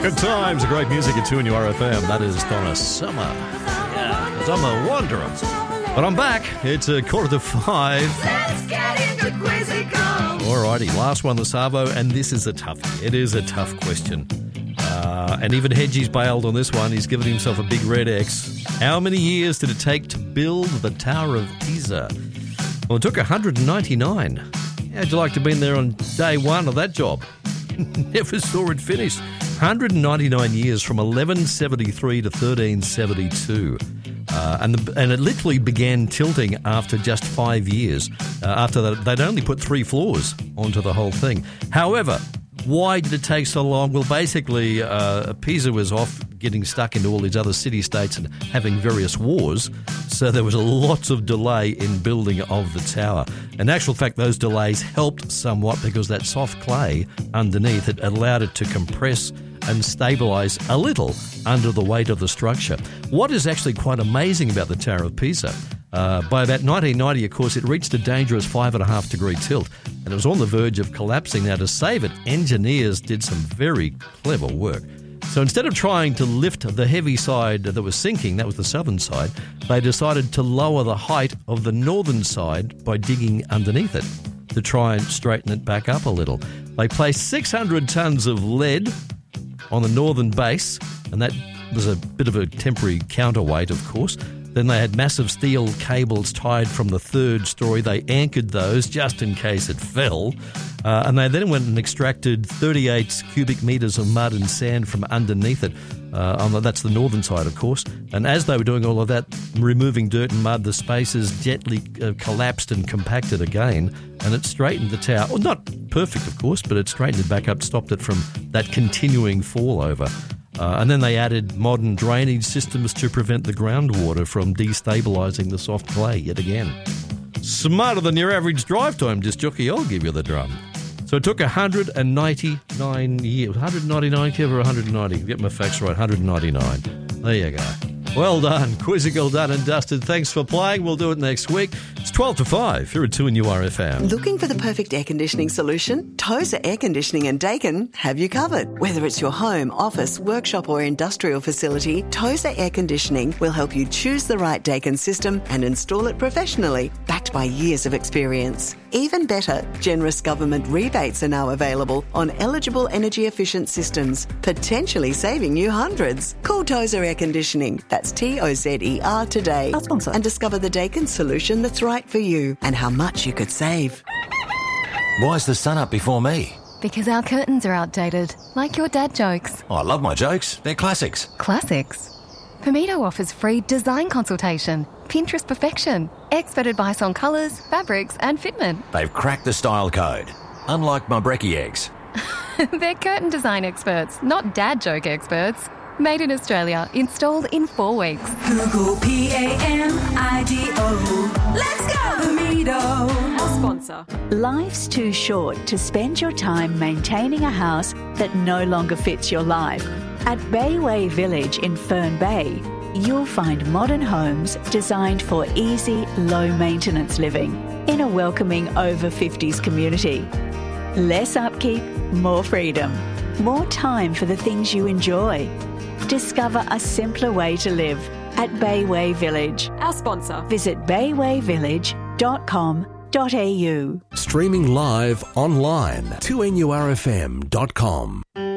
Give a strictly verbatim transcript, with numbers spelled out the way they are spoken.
Good times, great music at two N U R F M. That is Donna Summer. Yeah, 'cause I'm a wanderer. But I'm back. It's a quarter to five. Let's get into Quizzy Golf. Alrighty, last one, the Savo, and this is a toughie. It is a tough question. Uh, and even Hedgie's bailed on this one. He's given himself a big red X. How many years did it take to build the Tower of Pisa? Well, it took one hundred ninety-nine. How'd you like to have been there on day one of that job? Never saw it finished. one hundred ninety-nine years from eleven seventy-three to thirteen seventy-two. Uh, and, the, and it literally began tilting after just five years. Uh, after that, they'd only put three floors onto the whole thing. However, why did it take so long? Well, basically, uh, Pisa was off getting stuck into all these other city-states and having various wars, so there was lots of delay in building of the tower. In actual fact, those delays helped somewhat because that soft clay underneath it allowed it to compress and stabilise a little under the weight of the structure. What is actually quite amazing about the Tower of Pisa, uh, by about nineteen ninety, of course, it reached a dangerous five and a half degree tilt, and it was on the verge of collapsing. Now, to save it, engineers did some very clever work. So instead of trying to lift the heavy side that was sinking, that was the southern side, they decided to lower the height of the northern side by digging underneath it to try and straighten it back up a little. They placed six hundred tonnes of lead on the northern base, and that was a bit of a temporary counterweight, of course. Then they had massive steel cables tied from the third story. They anchored those just in case it fell. Uh, and they then went and extracted thirty-eight cubic metres of mud and sand from underneath it. Uh, on the, that's the northern side, of course. And as they were doing all of that, removing dirt and mud, the spaces gently uh, collapsed and compacted again, and it straightened the tower. Well, not perfect, of course, but it straightened it back up, stopped it from that continuing fall over. Uh, and then they added modern drainage systems to prevent the groundwater from destabilising the soft clay yet again. Smarter than your average drive time, disc jockey, I'll give you the drum. So it took one hundred ninety-nine years. one hundred ninety-nine, Kev, or one hundred ninety? Get my facts right, one hundred ninety-nine. There you go. Well done. Quizzical done and dusted. Thanks for playing. We'll do it next week. It's twelve to five here at two N U R F M. Looking for the perfect air conditioning solution? Tozer Air Conditioning and Dakin have you covered. Whether it's your home, office, workshop or industrial facility, Tozer Air Conditioning will help you choose the right Dakin system and install it professionally, backed by years of experience. Even better, generous government rebates are now available on eligible energy-efficient systems, potentially saving you hundreds. Call Tozer Air Conditioning, that's T O Z E R today, Our sponsor. and discover the Dakin solution that's right for you and how much you could save. Why's the sun up before me? Because our curtains are outdated, like your dad jokes. Oh, I love my jokes. They're classics. Classics. Pomito offers free design consultation, Pinterest perfection, expert advice on colours, fabrics and fitment. They've cracked the style code. Unlike my brekkie eggs. They're curtain design experts, not dad joke experts. Made in Australia, installed in four weeks. Google P A M I D O. Let's go, Pomito. Our sponsor. Life's too short to spend your time maintaining a house that no longer fits your life. At Bayway Village in Fern Bay, you'll find modern homes designed for easy, low-maintenance living in a welcoming over fifties community. Less upkeep, more freedom, more time for the things you enjoy. Discover a simpler way to live at Bayway Village. Our sponsor. Visit bayway village dot com dot a u. Streaming live online, two N U R F M dot com.